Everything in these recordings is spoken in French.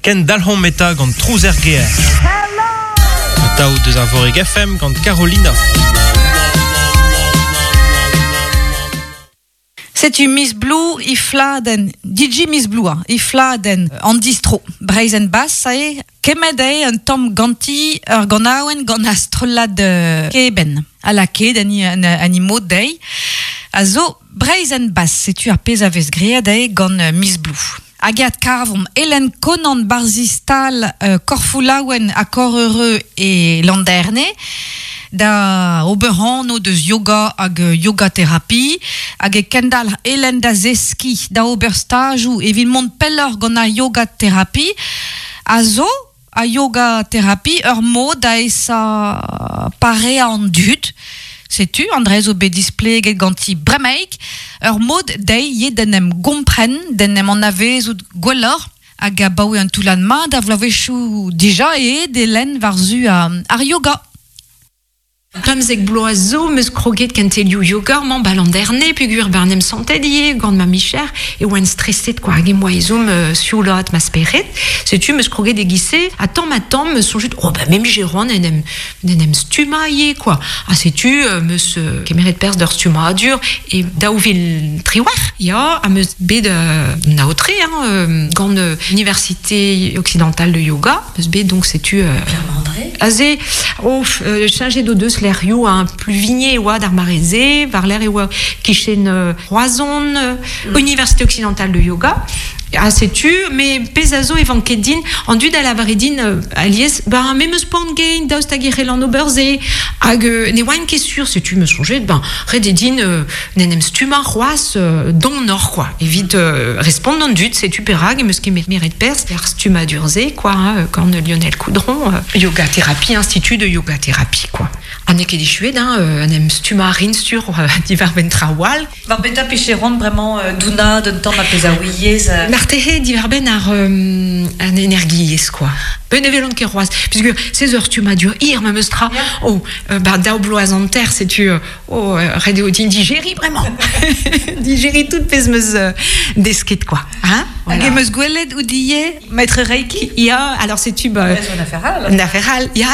Ken Dalhon Meta gant Trouzer Geer. Tao deus ar voreg FM gant Carolina. C'est une Miss Blue, ifladen, DJ Miss Blue, ifladen, en distro, Brazen Bass, sae, kemedei un tom ganti, gonawen, gonastrolad keben, à la quai animaux dei, azo, Brazen Bass, c'est-tu ar pez avès greadei gant Miss Blue. Agat karvom Hélène Conan Barzistal, Corfulawen, Accord Heureux et Landerne, da oberhano deus yoga hag yoga thérapie hag kendal Hélène da zeski da oberstajou evit mont peller gant a yoga thérapie a zo a yoga thérapie ur mod da esa pare an dud sais-tu André obe display get ganti bremeik ur mod dei ye denem gompren denem an avez out gwellor hag a baoe an toulan ma da vlavechou dija e d'Hélène varzu ar yoga. Pamzek bloazo meus kroget kentelioù yoga man balanderne pugur barnem santedie gant ma micher et ouen stresset quoi hag moi ezom sioulot ma speret sais-tu meus kroget egisse a tamm meus sonjet oh bah même géron nenem stuma ye quoi ah sais-tu meus kemeret pers d'ur stuma dur et daouvil triwar ya a meus bet naotre gant université occidentale de yoga meus bet donc sais-tu azé changé de deux l'air you un plus vigné ou d'ar marezé var l'air ou kichen roison université occidentale de yoga ah sais-tu mais pesazo evan kedin en dud à la varidine alies bah même spawn gain d'austagirel en oberze hag ne wine qui sûr sais-tu me songer ben rededin nenem stuma roas don nord quoi évite répondant dud sais-tu perag me ski mérite pers stuma durze quoi quand Lionel Coudron yoga thérapie institut de yoga thérapie quoi anek edi chued anem stuma rin sur divar ventrawal va beta picheron vraiment duna d'un temps ma pesaouillez Martehe diverben ar an energies quoi. Benevelon ket roaz puisque 16 heures tu m'as dur ir me meustra oh bah da bloaz en terre c'est tu radio digéri vraiment digéri toute pez meus desket quoi hein voilà. Meus gwelet ou die maître Reiki ya alors c'est tu bah naferal ya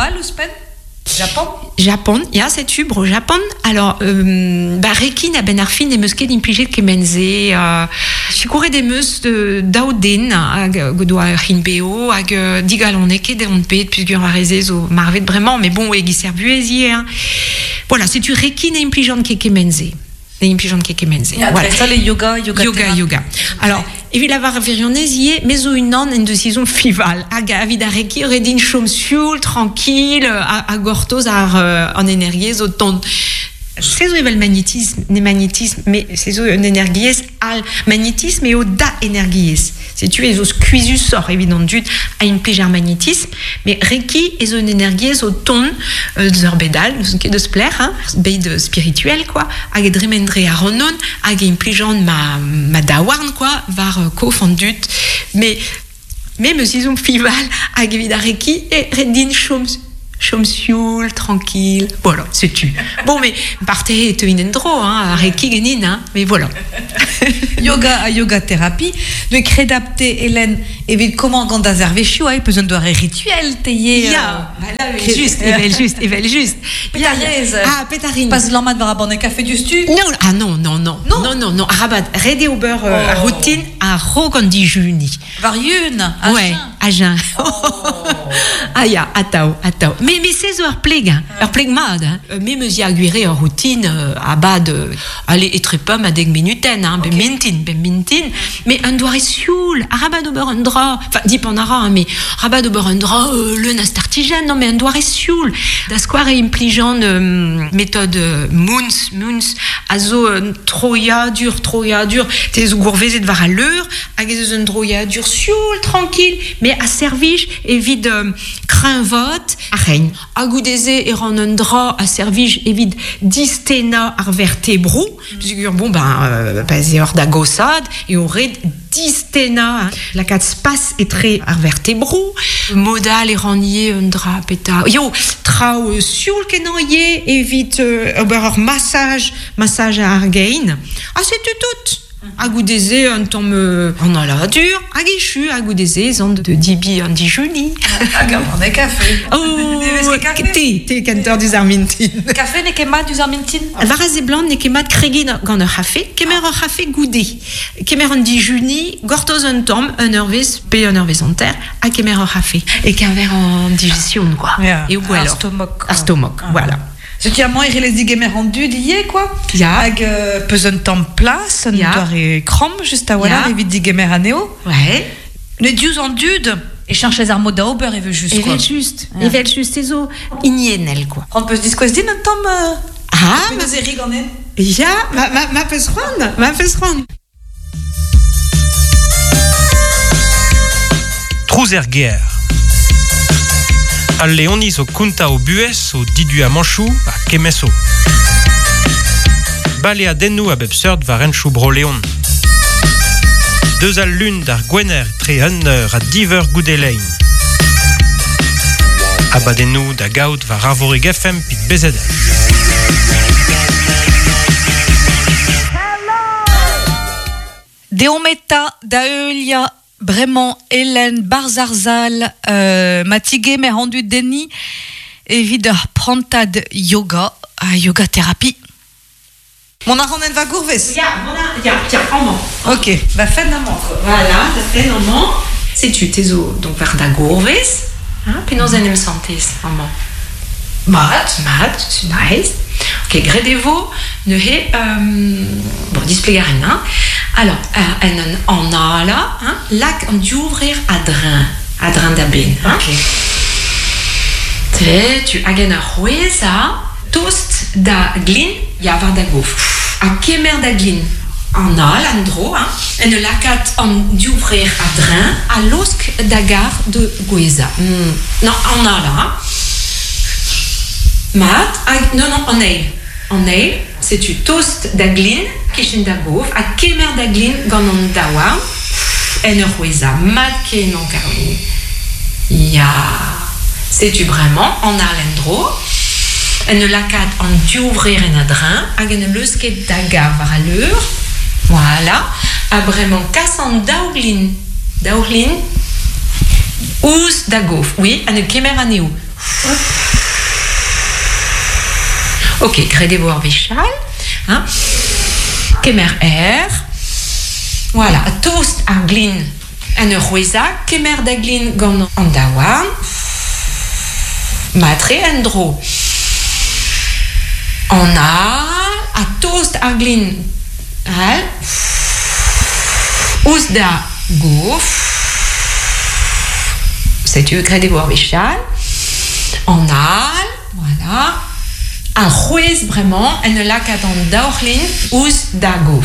Japon, ya c'est tu bro Japon. Alors bah Reiki na ben arfin et meusket d'impliger kemenze je courais des meus daouden godoa hinbeo hag digaloneke de on pet puisque on rezez au marvet vraiment mais bon egi serbuezi hein voilà c'est tu Reiki na impligeant kemenze voilà ça les yoga. Alors evit var virionezie mezo unan en de saison fival aga vida Reiki redin chomsiul tranquille a gortoz ar en energies autant c'est le magnétisme mais c'est un energies al magnétisme et au da energies c'est tu es au cuisus sort évident dut à une plégière magnétisme mais Reiki est une energies au ton zorbedal de se plaire hein beid spirituel quoi à dremendre à ronon à une plégière ma dawarn quoi var cofondut mais me saison fival à vida Reiki et redin chomsiul tranquille voilà c'est tu bon mais partez te inendro hein Reiki genin hein mais voilà yoga thérapie de crédapter Hélène et comment gant azervechu a besoin de rituel teye ya juste ya pétarine pas l'amad va rabonner café du stu non rabat redé au beurre à routine à rogandi juni variune ouais à jeun aya atao mais c'est heures pleg mad mais me y aguiré en routine à bad aller être pas ma deg minuten hein ben mintin mais un doigt sioul rabat au beurre un drap enfin dit panara mais rabat au beurre un drap le nastartigène non mais un doigt sioul da square impligeant méthode moons azo troya dur tes gourvezet var à l'heure agez un troya dur sioul tranquille mais à servige évite craint vote à règne agoudézé et rend un drap à servige évite distena ar vertébrou puisque bon pas hors d'agossade et aurait distena hein. La cat space est très ar vertébrou modal et renier un drap péta yo trao sioul kenoyer évite massage à argain ah c'est tout À goudézé, un temps on a la dure, à guichu, à goudézé, zone de dibi, un di juni. On est café. Oh, t'es canteur du Zarmintine. Café n'est qu'ema du Zarmintine. Varazé blanc n'est qu'ema de crégi gant ur café, kemer ur café goudé. Kemer un di juni, gortoz un temps, un heurvez, pe un heurvez en terre, à kemer ur café. Et qu'un verre en digestion, quoi. Et au bout alors. Arstomok, voilà. Ce qui a moins il les digemer rendu d'hier quoi. Ja. Avec pesant temps place, on doit et crom juste à voilà, et vite digemer à néo. Ouais. Les dieux en dude et cherche les armes d'Auber et veut juste quoi. Et veut juste les os inienel quoi. On peut se dire quoi se dit un temps ah, ma série qu'on est. Ja, ma pesron. Trouzerguer. Al Leonis au Kunta au Bues, au Didu à Manchou, à Kemeso. Balé à Denou à Bebserd va Renchou Broléon. Deux al lune d'ar Gwener très hunner à Diver Goudelein. Abadenou da Gaud va Ravorig FM pit Bezedel. Deometa da Eulia. Vraiment, Hélène Barzarzal, Matigué, mais rendu Denis, et vide prantad yoga, yoga thérapie. Mon arronden va gourves. Tiens, en main. Ok, bah fait d'amant. Voilà, ça fait en main. C'est tu tes os, donc vers da gourves, hein, puis nous en aimons santé, en main. Mat, c'est nice. Ok, gredez-vous, ne he, bon, display hein. Alors, on a là, hein, là, on dit ouvrir à drain d'abin. Hein. Ok. Tu as gagné ça, toast da glin, y a avoir da gauf. À kemer da glin, on a l'andro, hein, et ne la cat, on dit ouvrir à drain, à l'osque da gare de Gueza. Non, on a là, hein. Mat, non, on est, c'est tu toast d'aglin, kishin d'agouf, à kemer d'aglin, ganon dawa, en rueza, mat kenon karmi. Ya, c'est tu vraiment, on a l'endro, en la cat, on dû ouvrir un adrin, à gen le sket d'agar par l'heure, voilà, à vraiment cassan dauglin, ous d'agouf, oui, en kemer anéo. Ok, gredez-vous en vichal, hein, kemer air, voilà, toast à glin, en rueza, kemer d'aglin gant en dawan, matre endro, on a, à toast à glin, al, ous da gouf, c'est tu gredez-vous en vichal, on a, voilà, un juez vraiment, elle ne l'a qu'à dans d'Aurlin ou d'Agouf.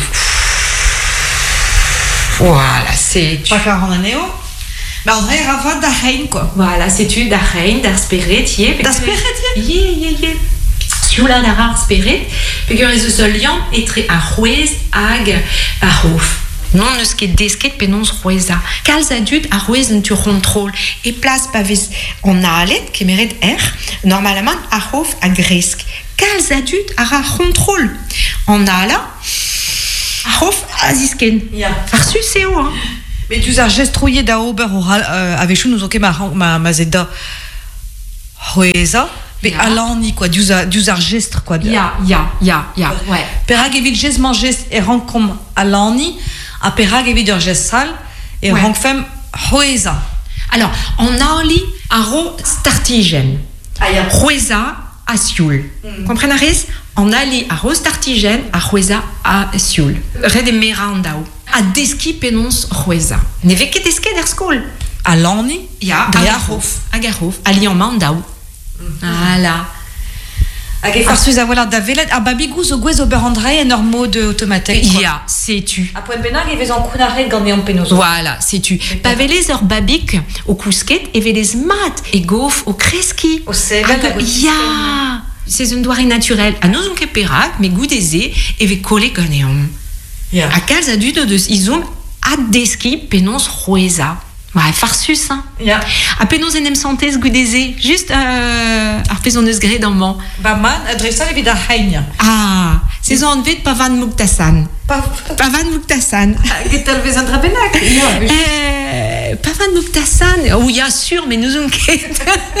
Voilà, c'est tu. Pas faire en anéo. Bah, on dirait Rava d'Arein, quoi. Voilà, c'est tu d'Arein, d'Arsperet, D'Arsperet, yé. Sur la d'Arsperet, figure les soliants et très à juez, ag, à houf. Non, ne ce qui est desquet, pénonce rueza. Quels adultes à ruez tu contrôle et place pavis. On a allet qui mérite R, normalement à houf à gresque. Quels adultes à contrôle. On a là à houf à zisken. Farsu c'est où, hein? Mais tu as gestrouillé d'Auber avec chou nous ok ma zeda rueza. Mais alani quoi, du gestre quoi. Ya, ouais. Perag évite gest manger et rank comme alani. À Perag évite gest sale et rank femme rueza. Alors, on a li aro startigène. Rueza à Sioul. Comprenez? On a li aro startigène à rueza à Sioul. Rede merandao. A deski penons rueza. Ne veke deski der skol. Alani, ya agarof. Ali en mandao. Voilà. Avec farsus à voilà d'avelet à babigous au guez au berandray un mode automatique. Ya, c'est tu. Après benag et en kunare gagné en penoso. Voilà, c'est tu. Pavelez ur babik au cousquet et velez mat et gauf au kreski. Au seven. Ya. C'est une doirée naturelle. À nous on que perak, mais goût des et ve coller ganéum. Ya. À quels adultes de isum à deski penons rueza. Ouais, farsus, hein. Yeah. À peine nous en santé ce goût des juste à faisons gré dans mon. Bah man, adressa les vidas haïnia. Ah, C'est zo an vet Pavan Muktasan. Pavan Muktasan. Get-elle vez un drabenak? Pavan Muktasan. Oui, bien sûr, mais nous on ket.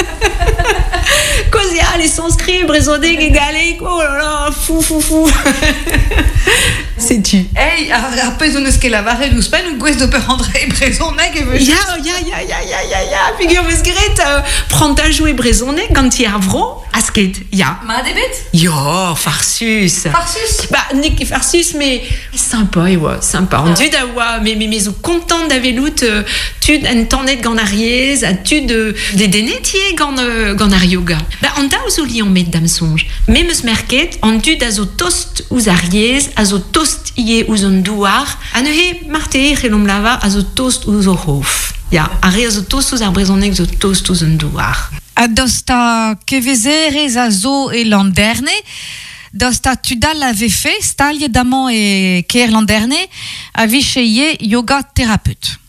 Kozia, les sanscrits, brésondé, gégalé, oh là là, fou. Sais-tu? Hey, après on est la varée l'ouspen ou gwez de per André Brezonec et veut Ya, figure-vous prends ta jouet brésonné quand il y a vro, asket, ya. Ma débête? Yo, farsus. Bah, Nick farsus, mais sympa, ouais, sympa. On dit d'avoir, mais content d'avoir loot, tu en tourné de ganariez, tu des dénetiers ganar yoga. Bah, on t'a aux olions met dame songe. Mais me smerket, on tue d'azo toast aux ariez, azo toast yé aux ondouar, anehe marte relom lava azo toast aux hof. Ja, ari azo toast aux arbrezonnek zo toast aux ondouar. A dosta kevezerez a zo e landerne, dosta tudal ave fait, stalje d'amant et ker landerne, a vicheye yoga thérapeute.